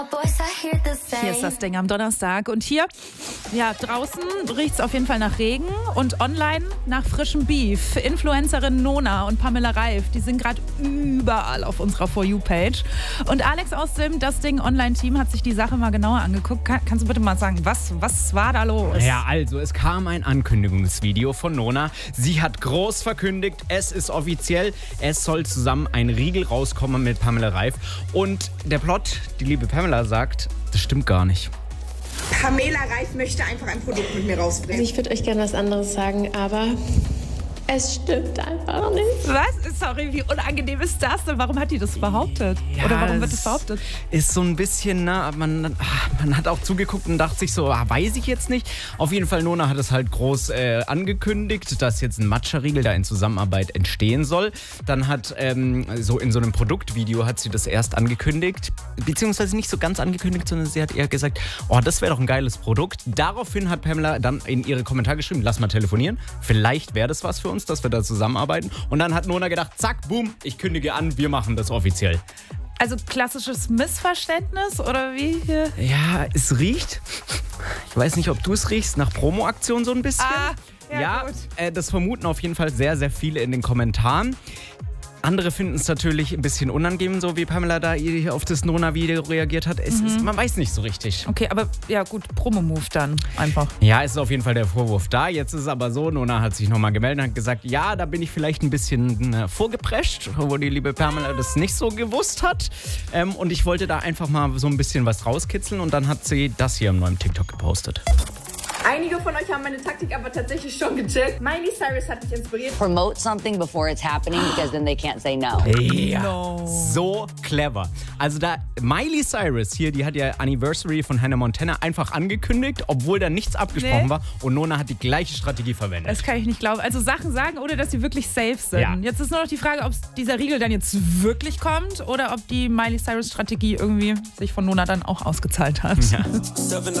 Hier ist das Ding am Donnerstag und hier, ja, draußen riecht es auf jeden Fall nach Regen und online nach frischem Beef. Influencerin Nona und Pamela Reif, die sind gerade überall auf unserer For You-Page. Und Alex aus dem Das Ding Online-Team hat sich die Sache mal genauer angeguckt. Kannst du bitte mal sagen, was war da los? Ja, also es kam ein Ankündigungsvideo von Nona. Sie hat groß verkündigt, es ist offiziell, es soll zusammen ein Riegel rauskommen mit Pamela Reif. Und der Plot, die liebe Pamela sagt, das stimmt gar nicht. Pamela Reif möchte einfach ein Produkt mit mir rausbringen. Also ich würde euch gerne was anderes sagen, aber es stimmt einfach nicht. Was? Sorry, wie unangenehm ist das denn? Warum hat die das behauptet? Ja, oder warum wird das behauptet? Ist so ein bisschen, man hat auch zugeguckt und dachte sich so, weiß ich jetzt nicht. Auf jeden Fall, Nona hat es halt groß angekündigt, dass jetzt ein Matcha-Riegel da in Zusammenarbeit entstehen soll. Dann hat so in so einem Produktvideo hat sie das erst angekündigt, beziehungsweise nicht so ganz angekündigt, sondern sie hat eher gesagt, oh, das wäre doch ein geiles Produkt. Daraufhin hat Pamela dann in ihre Kommentare geschrieben, lass mal telefonieren, vielleicht wäre das was für uns, dass wir da zusammenarbeiten. Und dann hat Nona gedacht, zack, boom, ich kündige an, wir machen das offiziell. Also klassisches Missverständnis oder wie hier? Ja, es riecht, ich weiß nicht, ob du es riechst, nach Promo-Aktion so ein bisschen. Ja, das vermuten auf jeden Fall sehr, sehr viele in den Kommentaren. Andere finden es natürlich ein bisschen unangenehm, so wie Pamela da hier auf das Nona-Video reagiert hat. Man weiß nicht so richtig. Okay, aber ja gut, Promo-Move dann einfach. Ja, es ist auf jeden Fall der Vorwurf da. Jetzt ist es aber so, Nona hat sich nochmal gemeldet und hat gesagt, ja, da bin ich vielleicht ein bisschen vorgeprescht, wo die liebe Pamela das nicht so gewusst hat. Und ich wollte da einfach mal so ein bisschen was rauskitzeln und dann hat sie das hier im neuen TikTok gepostet. Einige von euch haben meine Taktik aber tatsächlich schon gecheckt. Miley Cyrus hat mich inspiriert. Promote something before it's happening because then they can't say no. Ja, so clever. Also da Miley Cyrus hier, die hat ja Anniversary von Hannah Montana einfach angekündigt, obwohl da nichts abgesprochen war. Und Nona hat die gleiche Strategie verwendet. Das kann ich nicht glauben. Also Sachen sagen, ohne dass sie wirklich safe sind. Ja. Jetzt ist nur noch die Frage, ob dieser Riegel dann jetzt wirklich kommt oder ob die Miley Cyrus Strategie irgendwie sich von Nona dann auch ausgezahlt hat. Ja.